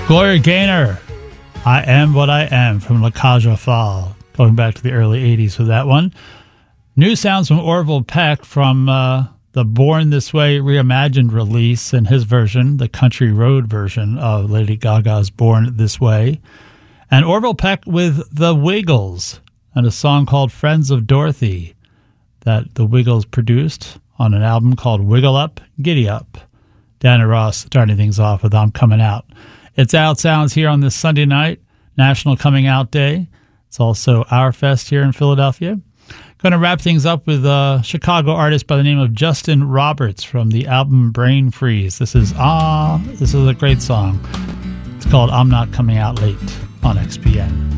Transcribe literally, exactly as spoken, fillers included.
Gloria Gaynor, I Am What I Am from La Cage aux Folles, going back to the early eighties with that one. New sounds from Orville Peck from uh, the Born This Way reimagined release and his version, the Country Road version of Lady Gaga's Born This Way. And Orville Peck with The Wiggles and a song called Friends of Dorothy that the Wiggles produced on an album called Wiggle Up, Giddy Up. Diana Ross starting things off with I'm Coming Out. It's Out Sounds here on this Sunday night, National Coming Out Day. It's also Our Fest here in Philadelphia. Going to wrap things up with a Chicago artist by the name of Justin Roberts from the album Brain Freeze. This is Ah, this is a great song. It's called I'm Not Coming Out Late on X P N.